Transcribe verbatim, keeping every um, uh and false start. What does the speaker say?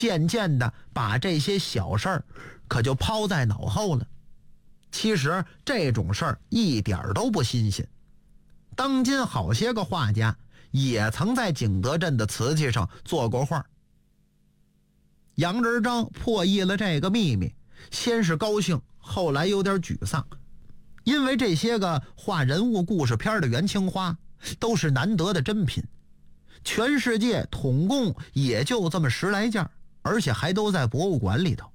渐渐的把这些小事儿可就抛在脑后了。其实这种事儿一点都不新鲜，当今好些个画家也曾在景德镇的瓷器上做过画。杨仁章破译了这个秘密，先是高兴，后来有点沮丧，因为这些个画人物故事片的元青花都是难得的珍品，全世界统共也就这么十来件，而且还都在博物馆里头。